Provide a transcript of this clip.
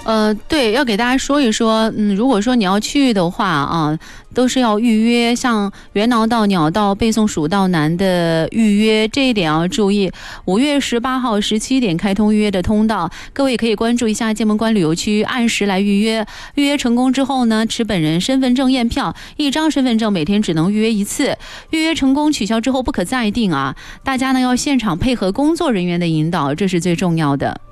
对，要给大家说一说，如果说你要去的话啊，都是要预约，像猿脑道、鸟道、背诵蜀道难的预约，这一点要注意。5月18号17点开通预约的通道，各位可以关注一下剑门关旅游区，按时来预约。预约成功之后呢，持本人身份证验票，1张身份证每天只能预约1次。预约成功取消之后不可再订啊！大家呢要现场配合工作人员的引导，这是最重要的。